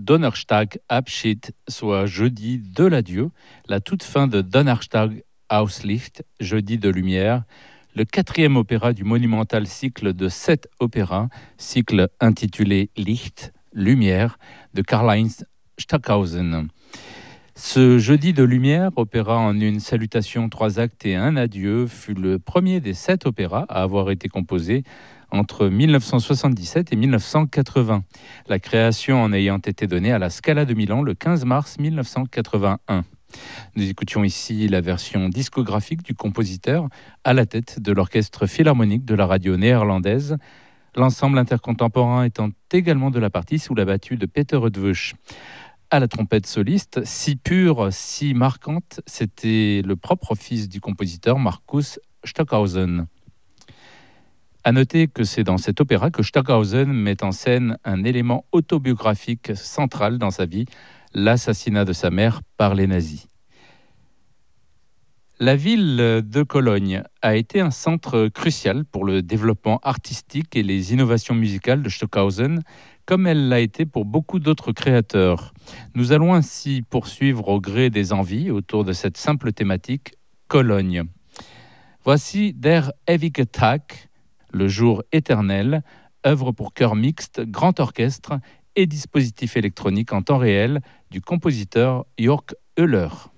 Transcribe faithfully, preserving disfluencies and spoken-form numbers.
Donnerstag Abschied, soit jeudi de l'adieu, la toute fin de Donnerstag Auslicht, jeudi de lumière, le quatrième opéra du monumental cycle de sept opéras, cycle intitulé Licht, lumière, de Karl-Heinz Stockhausen. Ce jeudi de lumière, opéra en une salutation, trois actes et un adieu, fut le premier des sept opéras à avoir été composé entre mille neuf cent soixante-dix-sept et mille neuf cent quatre-vingts. La création en ayant été donnée à la Scala de Milan le quinze mars mille neuf cent quatre-vingt-un. Nous écoutions ici la version discographique du compositeur à la tête de l'orchestre philharmonique de la radio néerlandaise, l'ensemble intercontemporain étant également de la partie sous la battue de Peter Eötvös. À la trompette soliste, si pure, si marquante, c'était le propre fils du compositeur Markus Stockhausen. À noter que c'est dans cet opéra que Stockhausen met en scène un élément autobiographique central dans sa vie, l'assassinat de sa mère par les nazis. La ville de Cologne a été un centre crucial pour le développement artistique et les innovations musicales de Stockhausen, comme elle l'a été pour beaucoup d'autres créateurs. Nous allons ainsi poursuivre au gré des envies autour de cette simple thématique, Cologne. Voici Der ewige Tag, le jour éternel, œuvre pour chœur mixte, grand orchestre et dispositif électronique en temps réel du compositeur Jörg Oehler.